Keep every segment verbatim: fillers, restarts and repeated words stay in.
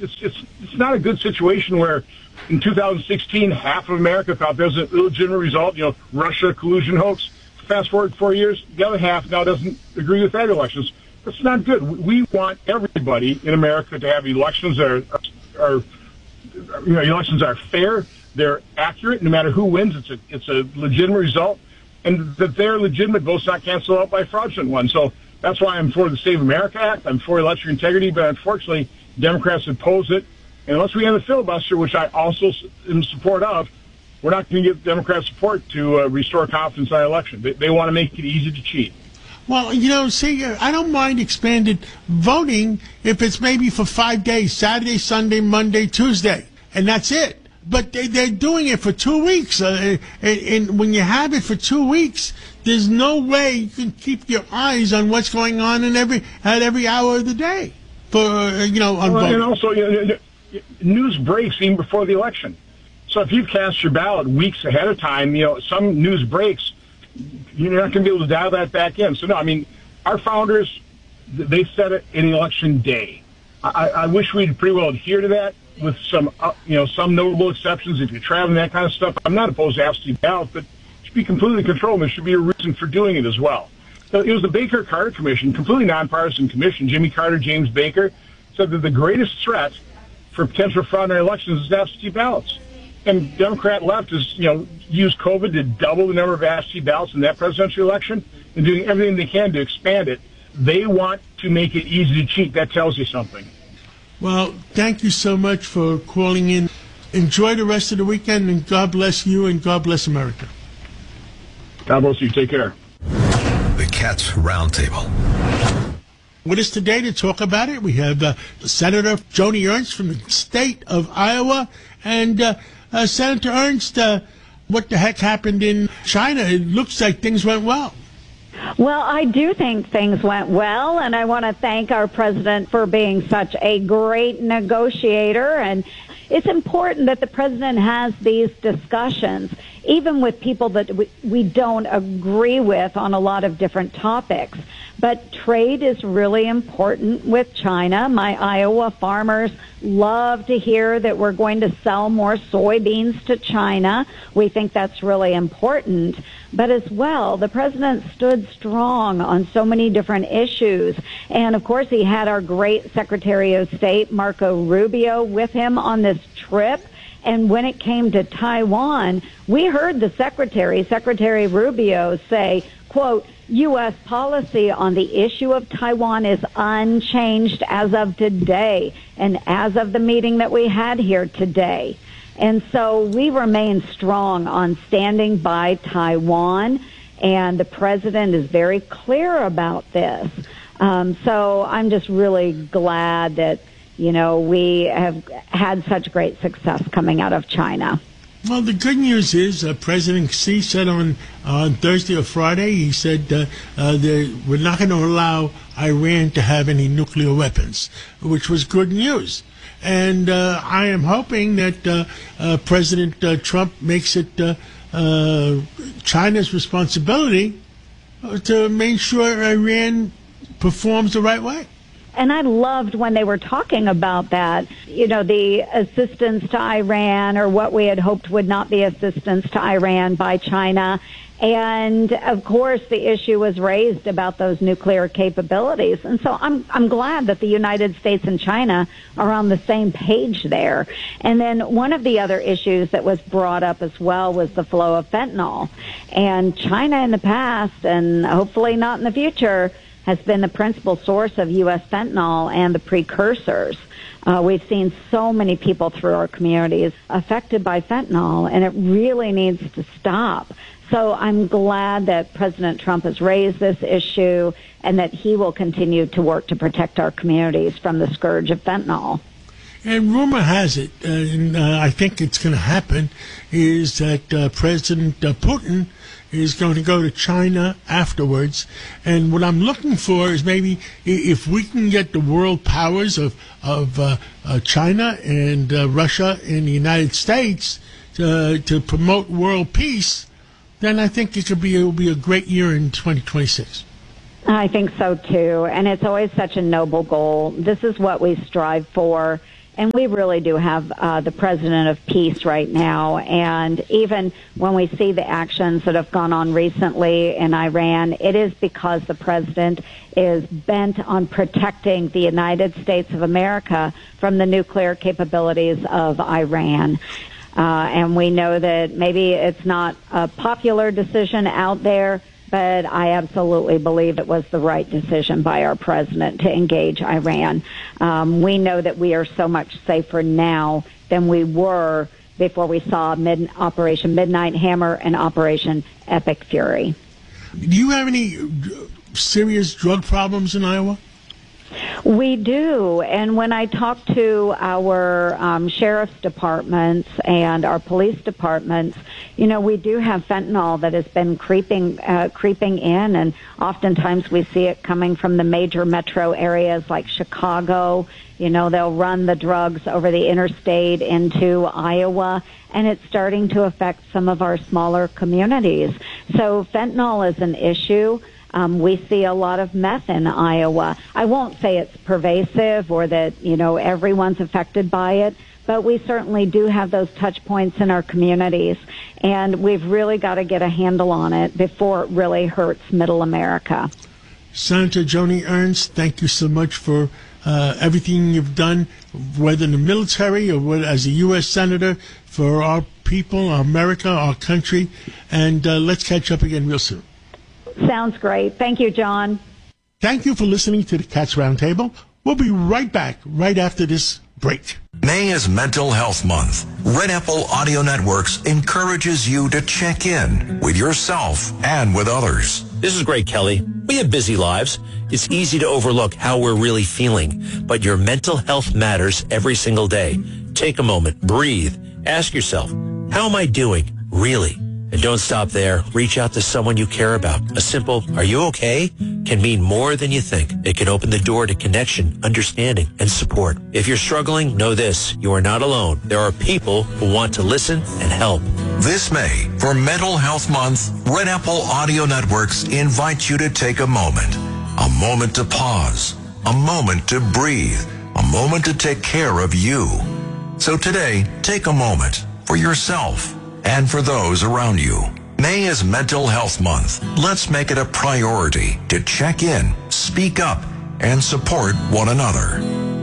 it's it's it's not a good situation where in two thousand sixteen half of America thought there was an illegitimate result, you know, Russia collusion hoax. Fast forward four years, the other half now doesn't agree with that elections. That's not good. We want everybody in America to have elections that are, are you know, elections are fair, they're accurate, no matter who wins. It's a it's a legitimate result, and that they're legitimate votes not canceled out by fraudulent ones. So that's why I'm for the Save America Act. I'm for election integrity, but unfortunately, Democrats oppose it. And unless we have a filibuster, which I also am in support of, we're not going to give Democrat support to uh, restore confidence in our election. They, they want to make it easy to cheat. Well, you know, see, I don't mind expanded voting if it's maybe for five days, Saturday, Sunday, Monday, Tuesday, and that's it. But they, they're doing it for two weeks. Uh, and, and when you have it for two weeks, there's no way you can keep your eyes on what's going on in every at every hour of the day. For uh, you know, on well, voting. And also, you know, news breaks even before the election. So if you've cast your ballot weeks ahead of time, you know, some news breaks, you're not going to be able to dial that back in. So, no, I mean, our founders, they set it in election day. I, I wish we'd pretty well adhere to that with some, uh, you know, some notable exceptions. If you're traveling, that kind of stuff, I'm not opposed to absentee ballot, but it should be completely controlled. There should be a reason for doing it as well. So it was the Baker-Carter Commission, completely nonpartisan commission. Jimmy Carter, James Baker, said that the greatest threat for potential fraud in our elections is absentee ballots. And Democrat left has, you know, used COVID to double the number of absentee ballots in that presidential election and doing everything they can to expand it. They want to make it easy to cheat. That tells you something. Well, thank you so much for calling in. Enjoy the rest of the weekend, and God bless you, and God bless America. God bless you. Take care. The Cats Roundtable. With us today to talk about it, we have uh, Senator Joni Ernst from the state of Iowa. And uh, uh, Senator Ernst, uh, what the heck happened in China? It looks like things went well. Well, I do think things went well, and I want to thank our president for being such a great negotiator. And it's important that the president has these discussions, even with people that we, we don't agree with on a lot of different topics. But trade is really important with China. My Iowa farmers love to hear that we're going to sell more soybeans to China. We think that's really important. But as well, the president stood strong on so many different issues. And, of course, he had our great Secretary of State, Marco Rubio, with him on this trip. And when it came to Taiwan, we heard the Secretary, Secretary Rubio, say, quote, U S policy on the issue of Taiwan is unchanged as of today and as of the meeting that we had here today. And so we remain strong on standing by Taiwan, and the president is very clear about this. Um, so I'm just really glad that, you know, we have had such great success coming out of China. Well, the good news is uh, President Xi said on on Thursday or Friday, he said uh, uh, that we're not going to allow Iran to have any nuclear weapons, which was good news. And uh, I am hoping that uh, uh, President uh, Trump makes it uh, uh, China's responsibility to make sure Iran performs the right way. And I loved when they were talking about that, you know, the assistance to Iran, or what we had hoped would not be assistance to Iran by China. And, of course, the issue was raised about those nuclear capabilities. And so I'm I'm glad that the United States and China are on the same page there. And then one of the other issues that was brought up as well was the flow of fentanyl. And China in the past, and hopefully not in the future, has been the principal source of U S fentanyl and the precursors. Uh, we've seen so many people through our communities affected by fentanyl, and it really needs to stop. So I'm glad that President Trump has raised this issue and that he will continue to work to protect our communities from the scourge of fentanyl. And rumor has it, uh, and uh, I think it's going to happen, is that uh, President uh, Putin is going to go to China afterwards. And what I'm looking for is maybe if we can get the world powers of, of uh, uh, China and uh, Russia and the United States to, to promote world peace, then I think it could be, it will be a great year in twenty twenty-six. I think so, too. And it's always such a noble goal. This is what we strive for. And we really do have uh, the president of peace right now. And even when we see the actions that have gone on recently in Iran, it is because the president is bent on protecting the United States of America from the nuclear capabilities of Iran. Uh, and we know that maybe it's not a popular decision out there, but I absolutely believe it was the right decision by our president to engage Iran. Um, we know that we are so much safer now than we were before we saw Mid- Operation Midnight Hammer and Operation Epic Fury. Do you have any serious drug problems in Iowa? We do, and when I talk to our um, sheriff's departments and our police departments, you know, we do have fentanyl that has been creeping uh, creeping in, and oftentimes we see it coming from the major metro areas like Chicago. You know, they'll run the drugs over the interstate into Iowa, and it's starting to affect some of our smaller communities. So fentanyl is an issue. Um, we see a lot of meth in Iowa. I won't say it's pervasive or that, you know, everyone's affected by it, but we certainly do have those touch points in our communities, and we've really got to get a handle on it before it really hurts Middle America. Senator Joni Ernst, thank you so much for uh, everything you've done, whether in the military or whether as a U S Senator, for our people, our America, our country, and uh, let's catch up again real soon. Sounds great. Thank you, John. Thank you for listening to the Cats Roundtable. We'll be right back right after this break. May is Mental Health Month. Red Apple Audio Networks encourages you to check in with yourself and with others. This is Greg Kelly. We have busy lives. It's easy to overlook how we're really feeling, but your mental health matters every single day. Take a moment, breathe, ask yourself, how am I doing, really? And don't stop there. Reach out to someone you care about. A simple, are you okay? Can mean more than you think. It can open the door to connection, understanding, and support. If you're struggling, know this. You are not alone. There are people who want to listen and help. This May, for Mental Health Month, Red Apple Audio Networks invite you to take a moment. A moment to pause. A moment to breathe. A moment to take care of you. So today, take a moment for yourself and for those around you. May is Mental Health Month. Let's make it a priority to check in, speak up, and support one another.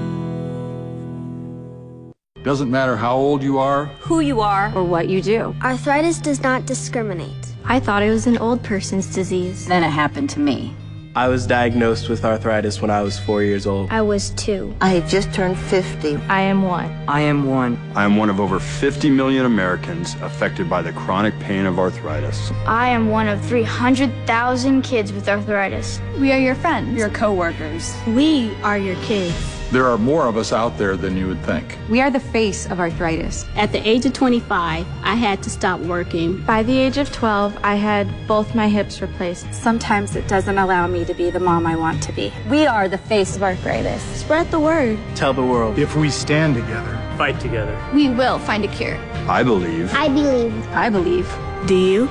Doesn't matter how old you are, who you are, or what you do. Arthritis does not discriminate. I thought it was an old person's disease. Then it happened to me. I was diagnosed with arthritis when I was four years old. I was two. I have just turned fifty. I am one. I am one. I am one of over fifty million Americans affected by the chronic pain of arthritis. I am one of three hundred thousand kids with arthritis. We are your friends. Your co-workers. We are your kids. There are more of us out there than you would think. We are the face of arthritis. At the age of twenty-five, I had to stop working. By the age of twelve, I had both my hips replaced. Sometimes it doesn't allow me to be the mom I want to be. We are the face of arthritis. Spread the word. Tell the world. If we stand together, fight together, we will find a cure. I believe. I believe. I believe. Do you?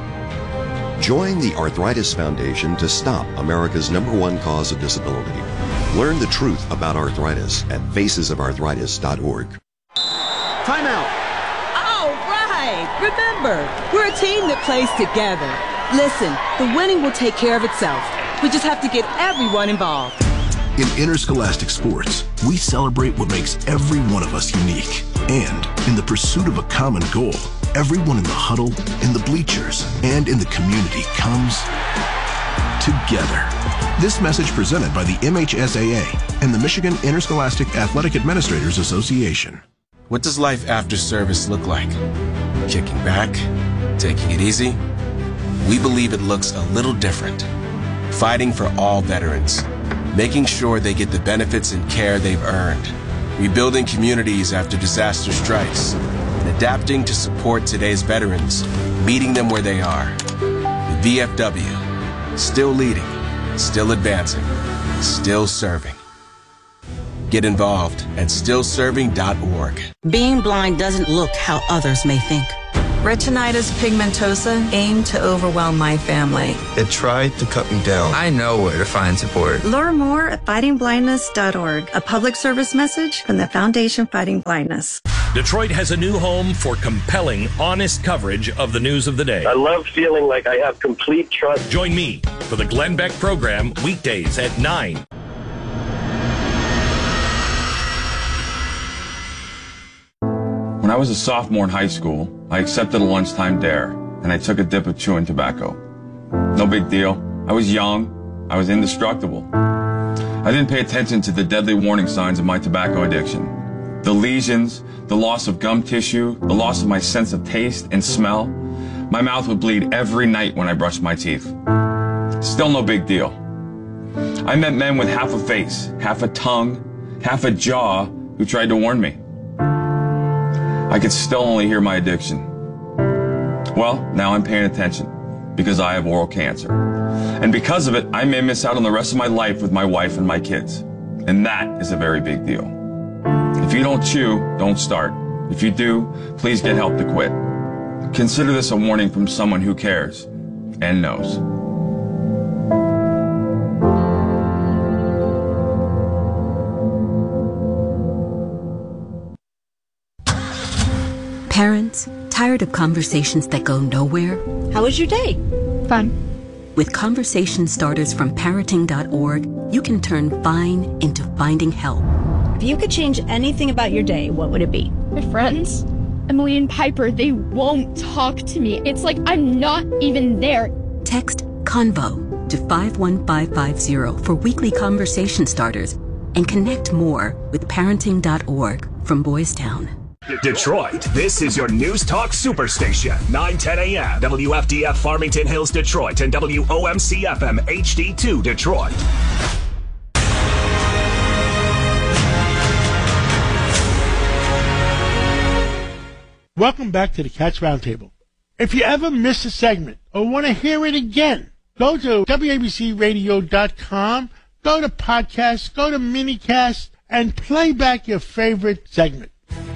Join the Arthritis Foundation to stop America's number one cause of disability. Learn the truth about arthritis at faces of arthritis dot org. Time out. All right. Remember, we're a team that plays together. Listen, the winning will take care of itself. We just have to get everyone involved. In interscholastic sports, we celebrate what makes every one of us unique. And in the pursuit of a common goal, everyone in the huddle, in the bleachers, and in the community comes together. This message presented by the M H S A A and the Michigan Interscholastic Athletic Administrators Association. What does life after service look like? Kicking back? Taking it easy? We believe it looks a little different. Fighting for all veterans. Making sure they get the benefits and care they've earned. Rebuilding communities after disaster strikes. And adapting to support today's veterans. Meeting them where they are. The V F W. Still leading. Still advancing, still serving. Get involved at still serving dot org. Being blind doesn't look how others may think. Retinitis pigmentosa aimed to overwhelm my family. It tried to cut me down. I know where to find support. Learn more at fighting blindness dot org, a public service message from the Foundation Fighting Blindness. Detroit has a new home for compelling, honest coverage of the news of the day. I love feeling like I have complete trust. Join me for the Glenn Beck program weekdays at nine. When I was a sophomore in high school, I accepted a lunchtime dare, and I took a dip of chewing tobacco. No big deal. I was young. I was indestructible. I didn't pay attention to the deadly warning signs of my tobacco addiction. The lesions, the loss of gum tissue, the loss of my sense of taste and smell. My mouth would bleed every night when I brushed my teeth. Still no big deal. I met men with half a face, half a tongue, half a jaw who tried to warn me. I could still only hear my addiction. Well, now I'm paying attention because I have oral cancer. And because of it, I may miss out on the rest of my life with my wife and my kids. And that is a very big deal. If you don't chew, don't start. If you do, please get help to quit. Consider this a warning from someone who cares and knows. Parents, tired of conversations that go nowhere? How was your day? Fun. With conversation starters from parenting dot org, you can turn fine into finding help. If you could change anything about your day, what would it be? My friends, Emily and Piper, they won't talk to me. It's like I'm not even there. Text CONVO to five one five five zero for weekly conversation starters and connect more with parenting dot org from Boys Town. Detroit, this is your News Talk Superstation. nine ten a.m. W F D F Farmington Hills, Detroit, and W O M C F M H D two, Detroit. Welcome back to the Cats Roundtable. If you ever miss a segment or want to hear it again, go to W A B C radio dot com, go to podcasts, go to minicast, and play back your favorite segment.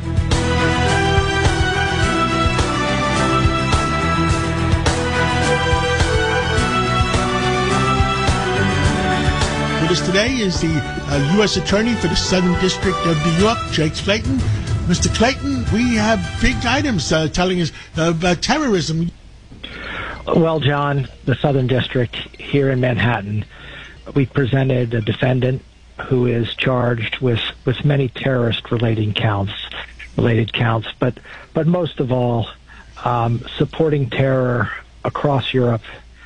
With us today is the uh, U S Attorney for the Southern District of New York, Jake Clayton. Mister Clayton, we have big items uh, telling us uh, about terrorism. Well, John, the Southern District here in Manhattan, we presented a defendant who is charged with, with many terrorist-related counts, related counts, but but most of all, um, supporting terror across Europe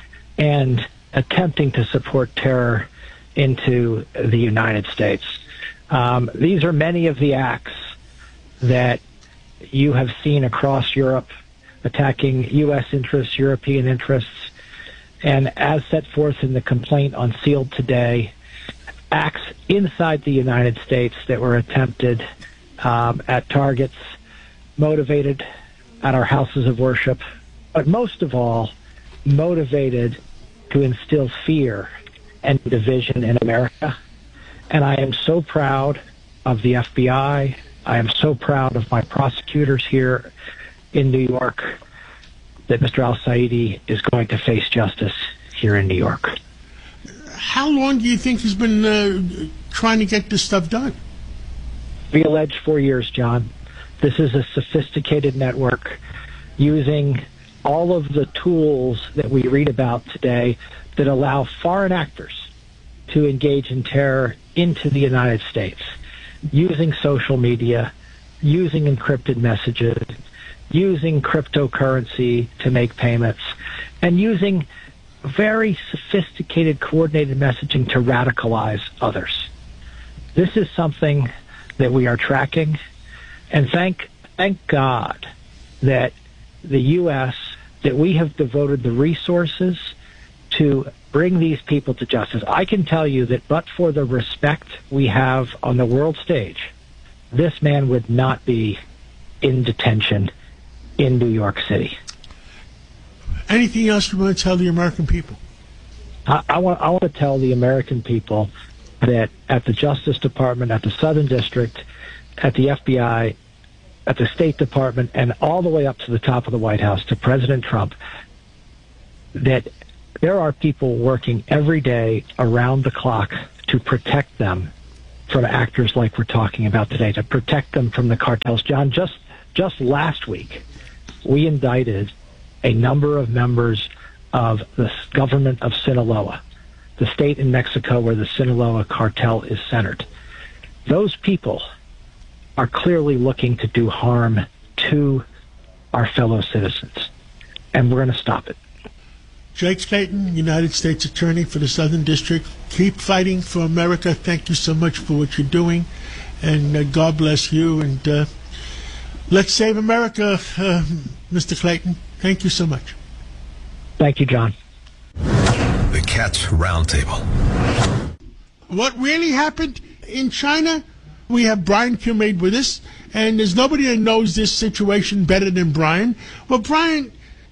and attempting to support terror into the United States. Um, these are many of the acts that you have seen across Europe attacking U S interests, European interests, and as set forth in the complaint unsealed today, acts inside the United States that were attempted um, at targets motivated at our houses of worship, but most of all, motivated to instill fear and division in America. And I am so proud of the F B I. I am so proud of my prosecutors here in New York that Mister Al-Saidi is going to face justice here in New York. How long do you think he's been uh, trying to get this stuff done? We allege four years, John. This is a sophisticated network using all of the tools that we read about today that allow foreign actors to engage in terror into the United States, using social media, using encrypted messages, using cryptocurrency to make payments, and using very sophisticated, coordinated messaging to radicalize others. This is something that we are tracking, and thank thank God that the U S, that we have devoted the resources to bring these people to justice. I can tell you that but for the respect we have on the world stage, this man would not be in detention in New York City. Anything else you want to tell the American people? I, I, want, I want to tell the American people that at the Justice Department, at the Southern District, at the F B I, at the State Department and all the way up to the top of the White House, to President Trump, that there are people working every day around the clock to protect them from actors like we're talking about today, to protect them from the cartels. John, just just last week, we indicted a number of members of the government of Sinaloa, the state in Mexico where the Sinaloa cartel is centered. Those people are clearly looking to do harm to our fellow citizens, and we're going to stop it. Jake Clayton, United States Attorney for the Southern District. Keep fighting for America. Thank you so much for what you're doing, and uh, God bless you. And uh, let's save America, uh, Mister Clayton. Thank you so much. Thank you, John. The Cats Roundtable. What really happened in China? We have Brian Kilmeade with us, and there's nobody that knows this situation better than Brian. Well, Brian...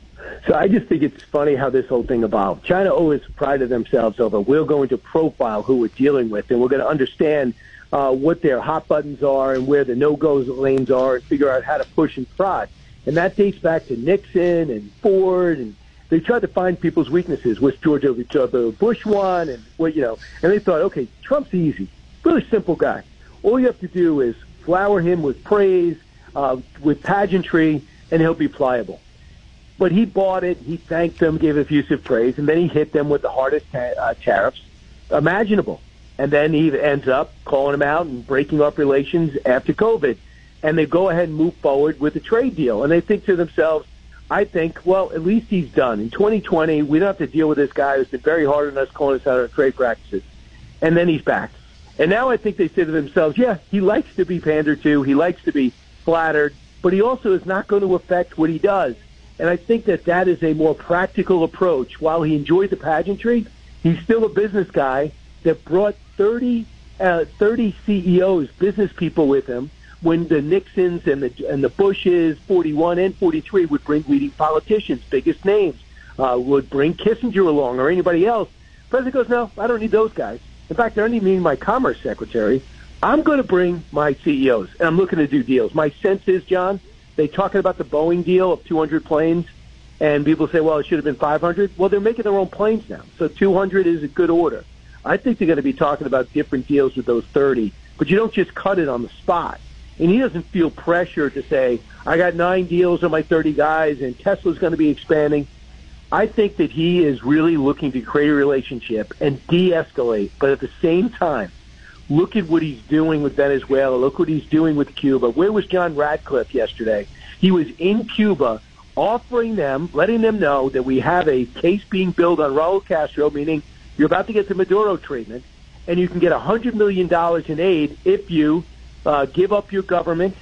So I just think it's funny how this whole thing evolved. China always prided themselves over, we're going to profile who we're dealing with, and we're going to understand uh, what their hot buttons are and where the no-go lanes are and figure out how to push and prod. And that dates back to Nixon and Ford, and they tried to find people's weaknesses, which George W. Bush won, and what you know. And they thought, okay, Trump's easy, really simple guy. All you have to do is flower him with praise, uh, with pageantry, and he'll be pliable. But he bought it. He thanked them, gave effusive praise, and then he hit them with the hardest ta- uh, tariffs imaginable. And then he ends up calling them out and breaking up relations after COVID. And they go ahead and move forward with the trade deal. And they think to themselves, I think, well, at least he's done. In twenty twenty, we don't have to deal with this guy who's been very hard on us, calling us out on our trade practices. And then he's back. And now I think they say to themselves, yeah, he likes to be pandered to. He likes to be flattered. But he also is not going to affect what he does. And I think that that is a more practical approach. While he enjoyed the pageantry, he's still a business guy that brought thirty, uh, thirty C E Os, business people with him, when the Nixons and the and the Bushes, forty-one and forty-three, would bring leading politicians, biggest names, uh, would bring Kissinger along or anybody else. The president goes, no, I don't need those guys. In fact, I don't even need my commerce secretary. I'm going to bring my C E Os, and I'm looking to do deals. My sense is, John, they talking about the Boeing deal of two hundred planes, and people say, well, it should have been five hundred. Well, they're making their own planes now, so two hundred is a good order. I think they're going to be talking about different deals with those thirty, but you don't just cut it on the spot. And he doesn't feel pressure to say, I got nine deals on my thirty guys, and Tesla's going to be expanding. I think that he is really looking to create a relationship and de-escalate, but at the same time, look at what he's doing with Venezuela. Look what he's doing with Cuba. Where was John Radcliffe yesterday? He was in Cuba offering them, letting them know that we have a case being built on Raul Castro, meaning you're about to get the Maduro treatment, and you can get one hundred million dollars in aid if you uh, give up your government,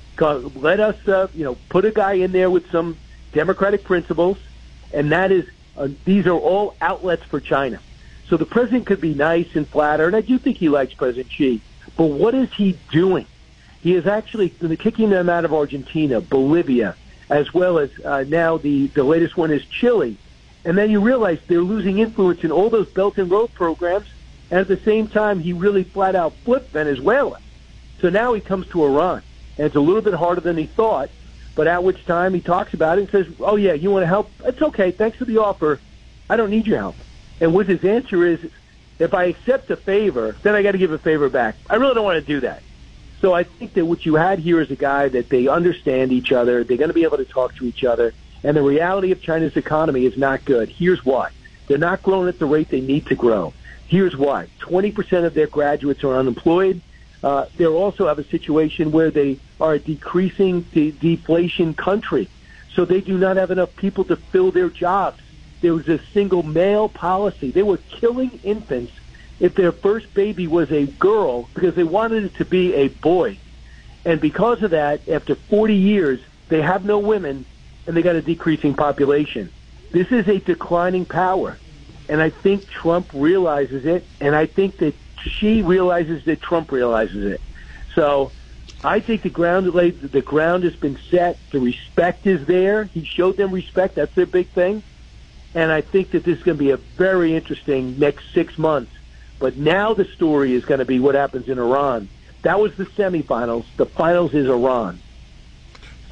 let us uh, you know, put a guy in there with some democratic principles, and that is uh, these are all outlets for China. So the president could be nice and flatter, and I do think he likes President Xi. But what is he doing? He is actually kicking them out of Argentina, Bolivia, as well as uh, now the, the latest one is Chile. And then you realize they're losing influence in all those Belt and Road programs, and at the same time, he really flat-out flipped Venezuela. So now he comes to Iran, and it's a little bit harder than he thought, but at which time he talks about it and says, oh, yeah, you want to help? It's okay. Thanks for the offer. I don't need your help. And what his answer is, if I accept a favor, then I got to give a favor back. I really don't want to do that. So I think that what you had here is a guy that they understand each other. They're going to be able to talk to each other. And the reality of China's economy is not good. Here's why. They're not growing at the rate they need to grow. Here's why. twenty percent of their graduates are unemployed. Uh, they also have a situation where they are a decreasing de- deflation country. So they do not have enough people to fill their jobs. There was a single male policy. They were killing infants if their first baby was a girl because they wanted it to be a boy. And because of that, after forty years, they have no women, and they got a decreasing population. This is a declining power. And I think Trump realizes it, and I think that she realizes that Trump realizes it. So I think the ground the ground has been set. The respect is there. He showed them respect. That's their big thing. And I think that this is going to be a very interesting next six months. But now the story is going to be what happens in Iran. That was the semifinals. The finals is Iran.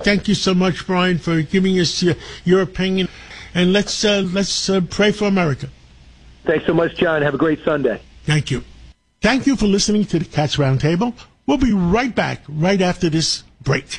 Thank you so much, Brian, for giving us your, your opinion. And let's uh, let's uh, pray for America. Thanks so much, John. Have a great Sunday. Thank you. Thank you for listening to the Cats Roundtable. We'll be right back right after this break.